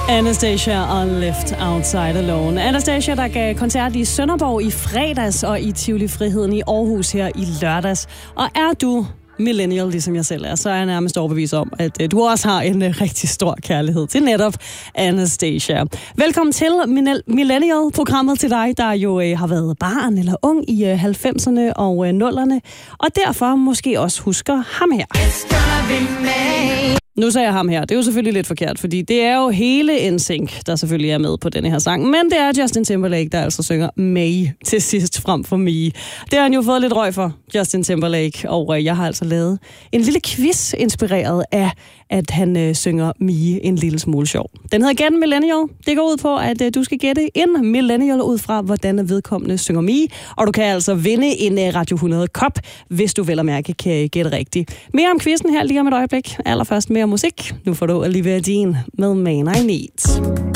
Anastasia og Left Outside Alone. Anastasia, der gav koncert i Sønderborg i fredags og i Tivoli Friheden i Aarhus her i lørdags. Og er du millennial, ligesom jeg selv er, så er jeg nærmest overbevist om, at du også har en rigtig stor kærlighed til netop Anastasia. Velkommen til Millennial-programmet til dig, der jo har været barn eller ung i 90'erne og 0'erne, og derfor måske også husker ham her. Nu sagde jeg ham her. Det er jo selvfølgelig lidt forkert, fordi det er jo hele NSYNC, der selvfølgelig er med på denne her sang. Men det er Justin Timberlake, der altså synger May til sidst frem for Me. Det har han jo fået lidt røg for, Justin Timberlake. Og jeg har altså lavet en lille quiz inspireret af, at han synger Me en lille smule sjov. Den hedder igen Millennial. Det går ud på, at du skal gætte en millennial ud fra, hvordan vedkommende synger Me. Og du kan altså vinde en Radio 100 kop, hvis du vel og mærke kan gætte rigtigt. Mere om quizzen her lige om et øjeblik. Allerførst mere musik. Nu får du Olivia Dean med Man I Need.